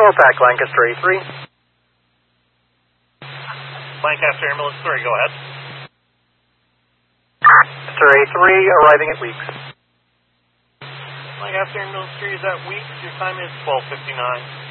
Control Pack, Lancaster A3. Lancaster Ambulance 3, go ahead. Lancaster A3, arriving at Weeks. Lancaster Ambulance 3 is at Weeks. Your time is 12:59.